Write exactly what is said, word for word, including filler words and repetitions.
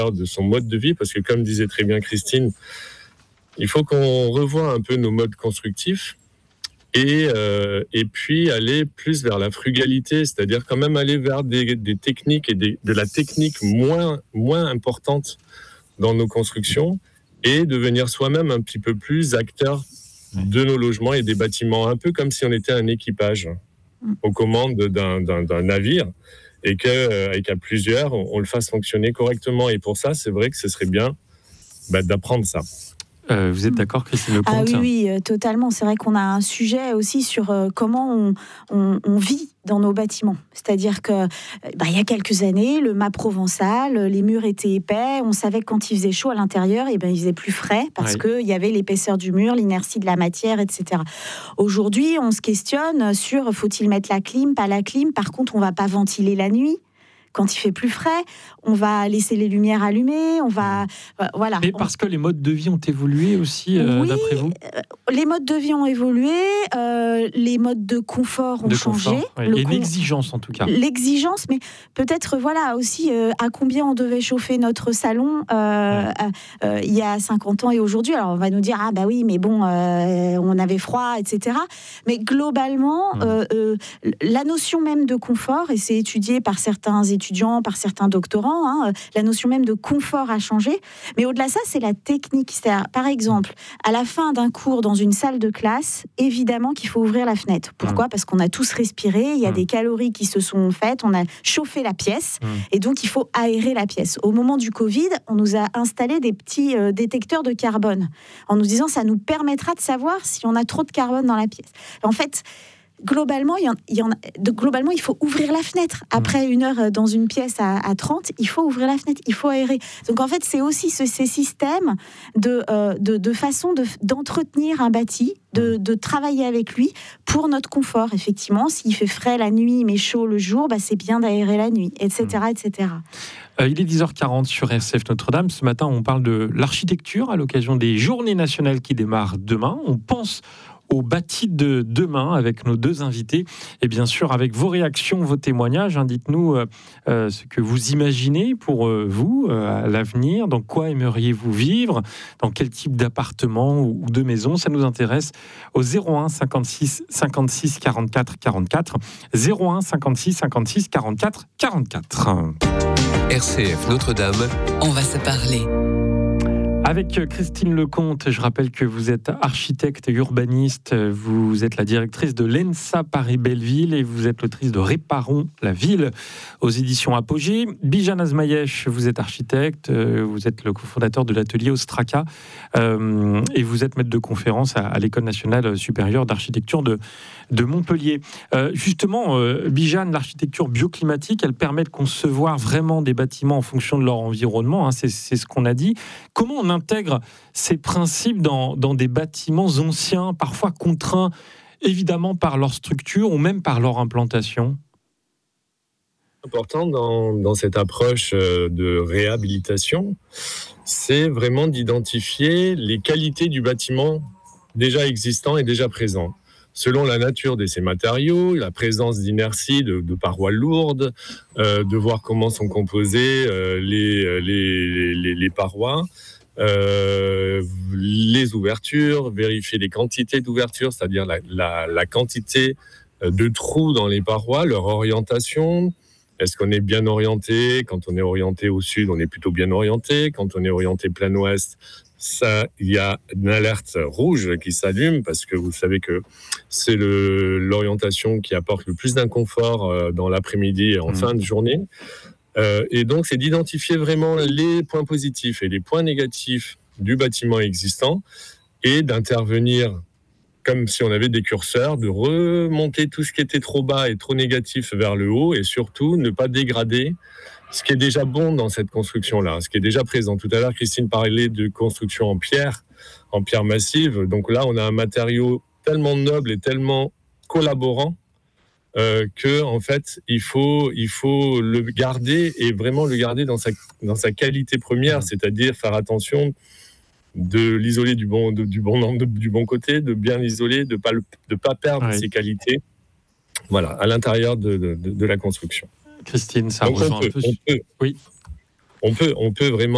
de son mode de vie, parce que comme disait très bien Christine, il faut qu'on revoie un peu nos modes constructifs et, euh, et puis aller plus vers la frugalité, c'est-à-dire quand même aller vers des, des techniques et des, de la technique moins, moins importante dans nos constructions et devenir soi-même un petit peu plus acteur de nos logements et des bâtiments, un peu comme si on était un équipage aux commandes d'un, d'un, d'un navire et, que, euh, et qu'à plusieurs, on, on le fasse fonctionner correctement. Et pour ça, c'est vrai que ce serait bien bah, d'apprendre ça. Euh, vous êtes d'accord, Christine Lecomte ? Ah oui, oui, euh, totalement. C'est vrai qu'on a un sujet aussi sur euh, comment on, on, on vit dans nos bâtiments. C'est-à-dire que, bah, il y a quelques années, le mât provençal, les murs étaient épais, on savait que quand il faisait chaud à l'intérieur, et ben, il faisait plus frais parce oui. qu'il y avait l'épaisseur du mur, l'inertie de la matière, et cetera. Aujourd'hui, on se questionne sur faut-il mettre la clim, pas la clim. Par contre, on ne va pas ventiler la nuit. Quand il fait plus frais, on va laisser les lumières allumées, on va... Euh, voilà. Mais parce que les modes de vie ont évolué aussi, euh, oui, d'après vous ? Les modes de vie ont évolué, euh, les modes de confort ont de changé. Confort, oui. Et con... l'exigence, en tout cas. L'exigence, mais peut-être, voilà, aussi, euh, à combien on devait chauffer notre salon euh, ouais. euh, il y a cinquante ans et aujourd'hui. Alors, on va nous dire, ah bah oui, mais bon, euh, on avait froid, et cetera. Mais globalement, mmh. euh, euh, la notion même de confort, et c'est étudié par certains étudiants, étudiants, par certains doctorants, hein, la notion même de confort a changé. Mais au-delà de ça, c'est la technique. C'est-à-dire, par exemple, à la fin d'un cours dans une salle de classe, évidemment qu'il faut ouvrir la fenêtre. Pourquoi ? Parce qu'on a tous respiré, il y a mmh. des calories qui se sont faites, on a chauffé la pièce, mmh. et donc il faut aérer la pièce. Au moment du Covid, on nous a installé des petits euh, détecteurs de carbone, en nous disant ça nous permettra de savoir si on a trop de carbone dans la pièce. En fait, Globalement il, y en, il y en a, de, globalement, il faut ouvrir la fenêtre. Après une heure dans une pièce à, à trente, il faut ouvrir la fenêtre, il faut aérer. Donc en fait, c'est aussi ce, ces systèmes de, euh, de, de façon de, d'entretenir un bâti, de, de travailler avec lui pour notre confort. Effectivement, s'il fait frais la nuit, mais chaud le jour, bah, c'est bien d'aérer la nuit, et cetera, et cetera. Euh, il est dix heures quarante sur R C F Notre-Dame. Ce matin, on parle de l'architecture à l'occasion des Journées nationales qui démarrent demain. On pense au bâti de demain avec nos deux invités et bien sûr avec vos réactions, vos témoignages. Hein, dites-nous euh, euh, ce que vous imaginez pour euh, vous euh, à l'avenir. Dans quoi aimeriez-vous vivre ? Dans quel type d'appartement ou de maison ? Ça nous intéresse au zéro un cinquante-six cinquante-six quarante-quatre quarante-quatre zéro un cinquante-six cinquante-six quarante-quatre quarante-quatre. R C F Notre-Dame, on va se parler. Avec Christine Lecomte, je rappelle que vous êtes architecte et urbaniste, vous êtes la directrice de l'E N S A Paris-Belleville et vous êtes l'autrice de Réparons la ville aux éditions Apogée. Bijan Azmayesh, vous êtes architecte, vous êtes le cofondateur de l'atelier Ostraka euh, et vous êtes maître de conférence à, à l'École nationale supérieure d'architecture de, de Montpellier. Euh, justement, euh, Bijan, l'architecture bioclimatique, elle permet de concevoir vraiment des bâtiments en fonction de leur environnement, hein, c'est, c'est ce qu'on a dit. Comment on intègre ces principes dans, dans des bâtiments anciens, parfois contraints évidemment par leur structure ou même par leur implantation ? Important dans, dans cette approche de réhabilitation, c'est vraiment d'identifier les qualités du bâtiment déjà existant et déjà présent. Selon la nature de ces matériaux, la présence d'inertie, de, de parois lourdes, euh, de voir comment sont composées euh, les, les, les, les parois, Euh, les ouvertures, vérifier les quantités d'ouvertures, c'est-à-dire la, la, la quantité de trous dans les parois, leur orientation. Est-ce qu'on est bien orienté ? Quand on est orienté au sud, on est plutôt bien orienté. Quand on est orienté plein ouest, ça, il y a une alerte rouge qui s'allume parce que vous savez que c'est le, l'orientation qui apporte le plus d'inconfort dans l'après-midi et en mmh. fin de journée. Euh, et donc, c'est d'identifier vraiment les points positifs et les points négatifs du bâtiment existant et d'intervenir comme si on avait des curseurs, de remonter tout ce qui était trop bas et trop négatif vers le haut et surtout ne pas dégrader ce qui est déjà bon dans cette construction-là, ce qui est déjà présent. Tout à l'heure, Christine parlait de construction en pierre, en pierre massive. Donc là, on a un matériau tellement noble et tellement collaborant Euh, que en fait il faut il faut le garder et vraiment le garder dans sa dans sa qualité première, mmh. c'est-à-dire faire attention de l'isoler du bon de, du bon de, du bon côté, de bien l'isoler, de pas le, de pas perdre oui. ses qualités. Voilà, à l'intérieur de de, de la construction. Christine, ça Donc rejoint on peut, un peu. On peut, oui. on peut on peut vraiment